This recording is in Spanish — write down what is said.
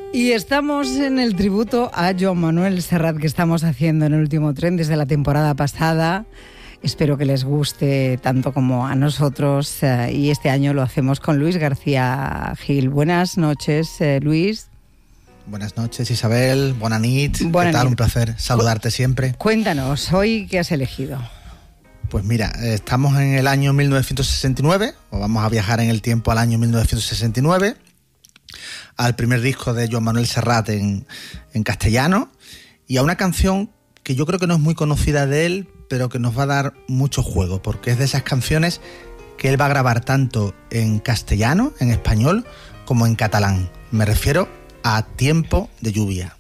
Y estamos en el tributo a Joan Manuel Serrat que estamos haciendo en el último tren desde la temporada pasada. Espero que les guste tanto como a nosotros y este año lo hacemos con Luis García Gil. Buenas noches, Luis. Buenas noches, Isabel. Buenas noches. ¿Qué tal? Un placer saludarte siempre. Cuéntanos, ¿hoy qué has elegido? Pues mira, estamos en el año 1969, o vamos a viajar en el tiempo al año 1969, al primer disco de Joan Manuel Serrat en castellano, y a una canción que yo creo que no es muy conocida de él, pero que nos va a dar mucho juego, porque es de esas canciones que él va a grabar tanto en castellano, en español, como en catalán. Me refiero a Tiempo de lluvia.